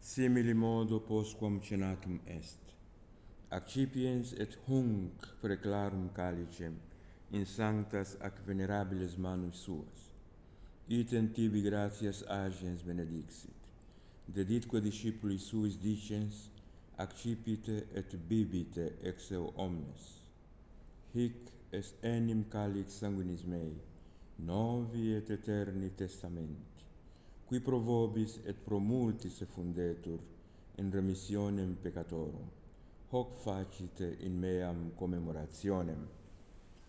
Simili modo postquam cenatum est. Accipiens et hunc preclarum calicem in sanctas ac venerabiles manus suas. Item tibi gratias agens benedixit. Deditque discipuli suis dicens, accipite et bibite ex eo omnes. Hic est enim calix sanguinis mei, novi et eterni testamenti, qui pro vobis et pro multis effundetur in remissionem peccatorum. Hoc facite in meam commemorationem.